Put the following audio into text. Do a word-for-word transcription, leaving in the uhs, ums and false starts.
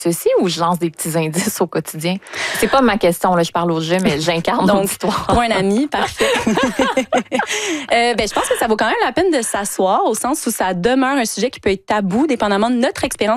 aussi ou je lance des petits indices au quotidien? C'est pas ma question, là, je parle au jeu, mais j'incarne Donc, l'auditoire. pour un ami, parfait. euh, ben, je pense que ça vaut quand même la peine de s'asseoir au sens où ça demeure un sujet qui peut être tabou, dépendamment de notre expérience